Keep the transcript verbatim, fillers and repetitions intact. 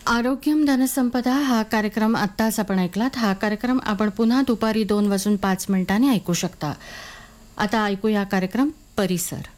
आरोग्यम धनसंपदा हा कार्यक्रम आत्ताच आपण ऐकलात. हा कार्यक्रम आपण पुन्हा दुपारी दोन वाजून पाच मिनिटांनी ऐकू शकता. आता ऐकूया कार्यक्रम परिसर.